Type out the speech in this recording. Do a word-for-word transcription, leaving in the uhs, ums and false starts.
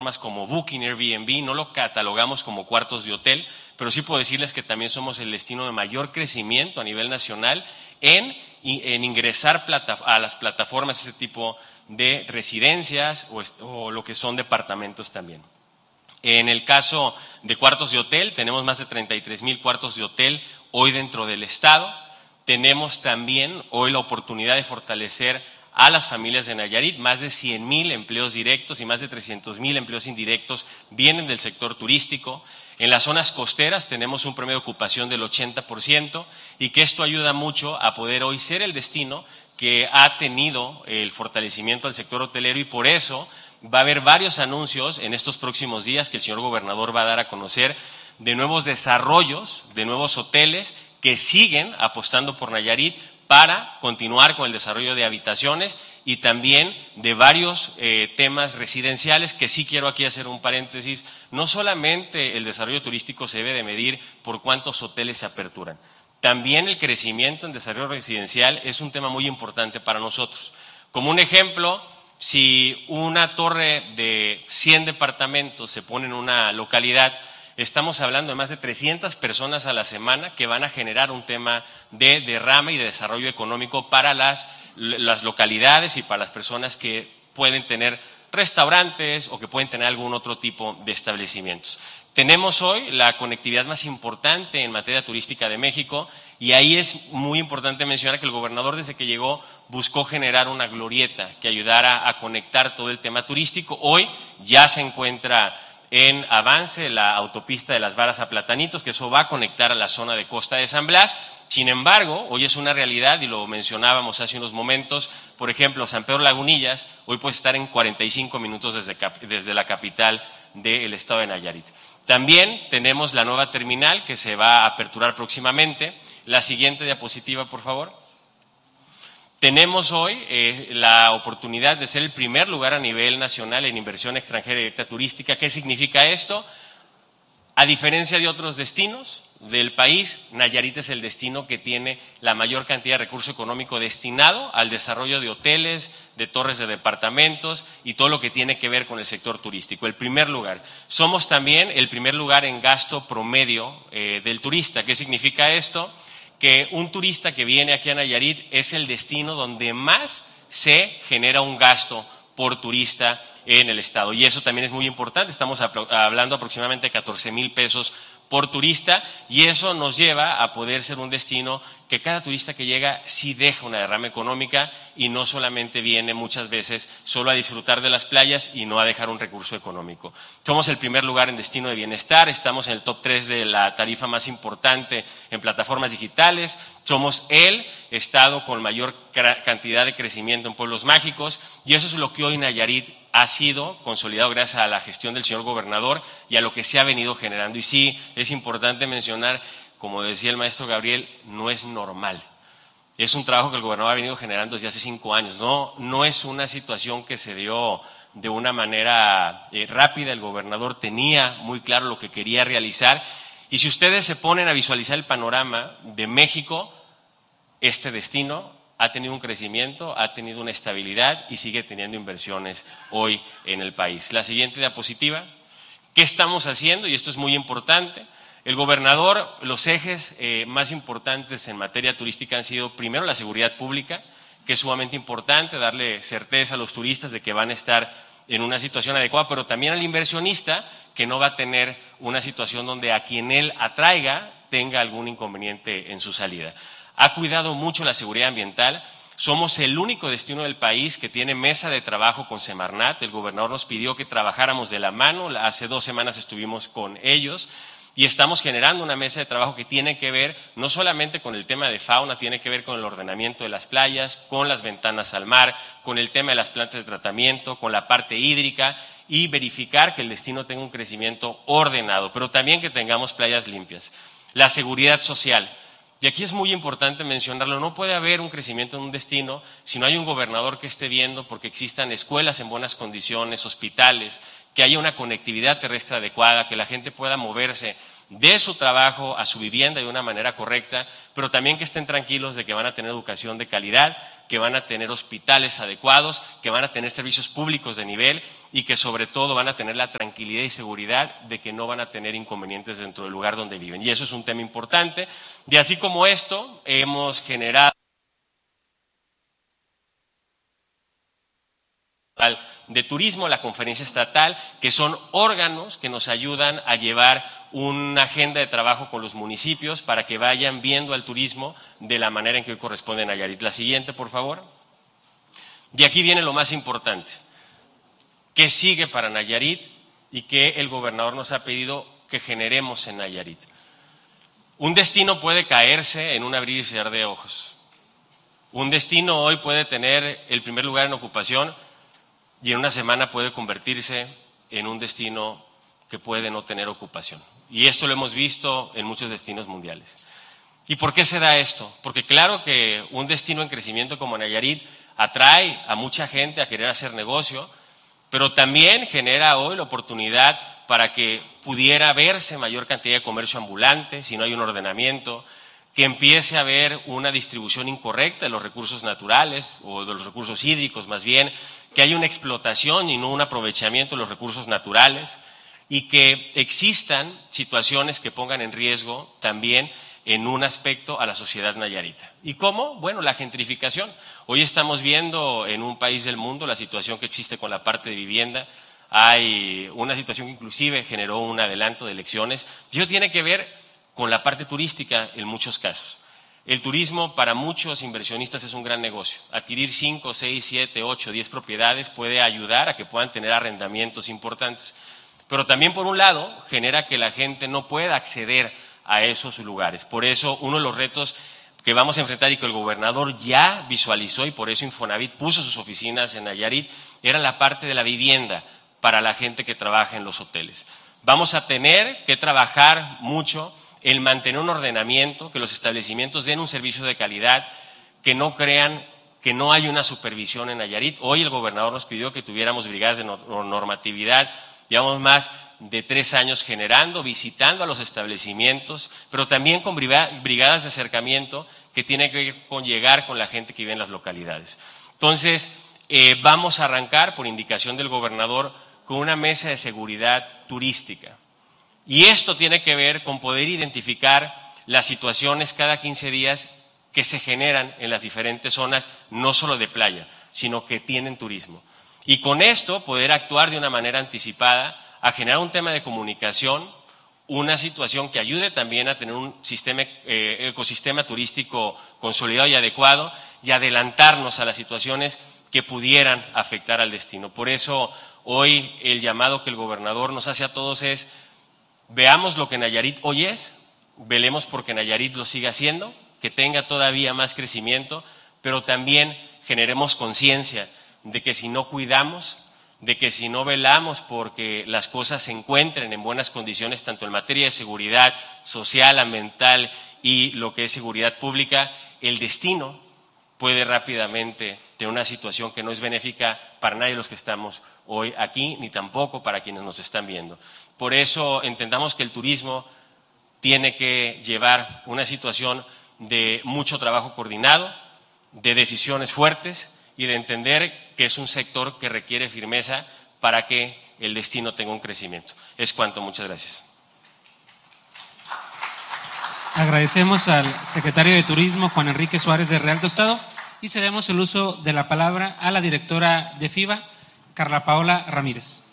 como Booking, Airbnb, no lo catalogamos como cuartos de hotel, pero sí puedo decirles que también somos el destino de mayor crecimiento a nivel nacional en, en ingresar plata, a las plataformas ese tipo de residencias o, o lo que son departamentos también. En el caso de cuartos de hotel, tenemos más de treinta y tres mil cuartos de hotel hoy dentro del estado. Tenemos también hoy la oportunidad de fortalecer a las familias de Nayarit. Más de cien mil empleos directos y más de trescientos mil empleos indirectos vienen del sector turístico. En las zonas costeras tenemos un promedio de ocupación del ochenta por ciento y que esto ayuda mucho a poder hoy ser el destino que ha tenido el fortalecimiento del sector hotelero, y por eso va a haber varios anuncios en estos próximos días que el señor gobernador va a dar a conocer de nuevos desarrollos, de nuevos hoteles que siguen apostando por Nayarit para continuar con el desarrollo de habitaciones y también de varios eh, temas residenciales, que sí quiero aquí hacer un paréntesis. No solamente el desarrollo turístico se debe de medir por cuántos hoteles se aperturan, también el crecimiento en desarrollo residencial es un tema muy importante para nosotros. Como un ejemplo, si una torre de cien departamentos se pone en una localidad, estamos hablando de más de trescientas personas a la semana que van a generar un tema de derrama y de desarrollo económico para las, las localidades y para las personas que pueden tener restaurantes o que pueden tener algún otro tipo de establecimientos. Tenemos hoy la conectividad más importante en materia turística de México, y ahí es muy importante mencionar que el gobernador, desde que llegó, buscó generar una glorieta que ayudara a conectar todo el tema turístico. Hoy ya se encuentra en avance la autopista de Las Varas a Platanitos, que eso va a conectar a la zona de Costa de San Blas. Sin embargo, hoy es una realidad y lo mencionábamos hace unos momentos. Por ejemplo, San Pedro Lagunillas hoy puede estar en cuarenta y cinco minutos desde, desde la capital del estado de Nayarit. También tenemos la nueva terminal que se va a aperturar próximamente. La siguiente diapositiva, por favor. Tenemos hoy eh, la oportunidad de ser el primer lugar a nivel nacional en inversión extranjera directa turística. ¿Qué significa esto? A diferencia de otros destinos del país, Nayarit es el destino que tiene la mayor cantidad de recurso económico destinado al desarrollo de hoteles, de torres de departamentos y todo lo que tiene que ver con el sector turístico. El primer lugar. Somos también el primer lugar en gasto promedio eh, del turista. ¿Qué significa esto? Que un turista que viene aquí a Nayarit es el destino donde más se genera un gasto por turista en el estado. Y eso también es muy importante. Estamos hablando aproximadamente de catorce mil pesos por turista, y eso nos lleva a poder ser un destino que cada turista que llega sí deja una derrama económica y no solamente viene muchas veces solo a disfrutar de las playas y no a dejar un recurso económico. Somos el primer lugar en destino de bienestar, estamos en el top tres de la tarifa más importante en plataformas digitales, somos el estado con mayor cantidad de crecimiento en pueblos mágicos, y eso es lo que hoy Nayarit ha sido consolidado gracias a la gestión del señor gobernador y a lo que se ha venido generando. Y sí, es importante mencionar, como decía el maestro Gabriel, no es normal. Es un trabajo que el gobernador ha venido generando desde hace cinco años. No, no es una situación que se dio de una manera eh, rápida. El gobernador tenía muy claro lo que quería realizar. Y si ustedes se ponen a visualizar el panorama de México, este destino ha tenido un crecimiento, ha tenido una estabilidad y sigue teniendo inversiones hoy en el país. La siguiente diapositiva. ¿Qué estamos haciendo? Y esto es muy importante. El gobernador, los ejes eh, más importantes en materia turística han sido, primero, la seguridad pública, que es sumamente importante, darle certeza a los turistas de que van a estar en una situación adecuada, pero también al inversionista, que no va a tener una situación donde a quien él atraiga tenga algún inconveniente en su salida. Ha cuidado mucho la seguridad ambiental. Somos el único destino del país que tiene mesa de trabajo con Semarnat. El gobernador nos pidió que trabajáramos de la mano. Hace dos semanas estuvimos con ellos y estamos generando una mesa de trabajo que tiene que ver no solamente con el tema de fauna, tiene que ver con el ordenamiento de las playas, con las ventanas al mar, con el tema de las plantas de tratamiento, con la parte hídrica, y verificar que el destino tenga un crecimiento ordenado, pero también que tengamos playas limpias. La seguridad social. Y aquí es muy importante mencionarlo, no puede haber un crecimiento en un destino si no hay un gobernador que esté viendo porque existan escuelas en buenas condiciones, hospitales, que haya una conectividad terrestre adecuada, que la gente pueda moverse de su trabajo a su vivienda de una manera correcta, pero también que estén tranquilos de que van a tener educación de calidad, que van a tener hospitales adecuados, que van a tener servicios públicos de nivel y que sobre todo van a tener la tranquilidad y seguridad de que no van a tener inconvenientes dentro del lugar donde viven. Y eso es un tema importante. Y así como esto, hemos generado de turismo, la conferencia estatal, que son órganos que nos ayudan a llevar una agenda de trabajo con los municipios para que vayan viendo al turismo de la manera en que hoy corresponde a Nayarit. La siguiente, por favor. Y aquí viene lo más importante. ¿Qué sigue para Nayarit y qué el gobernador nos ha pedido que generemos en Nayarit? Un destino puede caerse en un abrir y cerrar de ojos. Un destino hoy puede tener el primer lugar en ocupación y en una semana puede convertirse en un destino que puede no tener ocupación. Y esto lo hemos visto en muchos destinos mundiales. ¿Y por qué se da esto? Porque claro que un destino en crecimiento como Nayarit atrae a mucha gente a querer hacer negocio, pero también genera hoy la oportunidad para que pudiera verse mayor cantidad de comercio ambulante, si no hay un ordenamiento, que empiece a haber una distribución incorrecta de los recursos naturales o de los recursos hídricos más bien, que haya una explotación y no un aprovechamiento de los recursos naturales y que existan situaciones que pongan en riesgo también en un aspecto a la sociedad nayarita. ¿Y cómo? Bueno, la gentrificación. Hoy estamos viendo en un país del mundo la situación que existe con la parte de vivienda. Hay una situación que inclusive generó un adelanto de elecciones y eso tiene que ver con la parte turística en muchos casos. El turismo para muchos inversionistas es un gran negocio. Adquirir cinco, seis, siete, ocho, diez propiedades puede ayudar a que puedan tener arrendamientos importantes. Pero también, por un lado, genera que la gente no pueda acceder a esos lugares. Por eso, uno de los retos que vamos a enfrentar y que el gobernador ya visualizó y por eso Infonavit puso sus oficinas en Nayarit, era la parte de la vivienda para la gente que trabaja en los hoteles. Vamos a tener que trabajar mucho el mantener un ordenamiento, que los establecimientos den un servicio de calidad, que no crean que no hay una supervisión en Nayarit. Hoy el gobernador nos pidió que tuviéramos brigadas de normatividad, llevamos más de tres años generando, visitando a los establecimientos, pero también con brigadas de acercamiento que tienen que ver con llegar con la gente que vive en las localidades. Entonces, eh, vamos a arrancar, por indicación del gobernador, con una mesa de seguridad turística. Y esto tiene que ver con poder identificar las situaciones cada quince días que se generan en las diferentes zonas, no solo de playa, sino que tienen turismo. Y con esto poder actuar de una manera anticipada a generar un tema de comunicación, una situación que ayude también a tener un sistema, eh, ecosistema turístico consolidado y adecuado y adelantarnos a las situaciones que pudieran afectar al destino. Por eso hoy el llamado que el gobernador nos hace a todos es: veamos lo que Nayarit hoy es, velemos porque Nayarit lo siga haciendo, que tenga todavía más crecimiento, pero también generemos conciencia de que si no cuidamos, de que si no velamos porque las cosas se encuentren en buenas condiciones, tanto en materia de seguridad social, ambiental y lo que es seguridad pública, el destino puede rápidamente tener una situación que no es benéfica para nadie de los que estamos hoy aquí, ni tampoco para quienes nos están viendo. Por eso entendamos que el turismo tiene que llevar una situación de mucho trabajo coordinado, de decisiones fuertes y de entender que es un sector que requiere firmeza para que el destino tenga un crecimiento. Es cuanto, muchas gracias. Agradecemos al secretario de Turismo, Juan Enrique Suárez de Real Tostado, y cedemos el uso de la palabra a la directora de FIBA, Carla Paola Ramírez.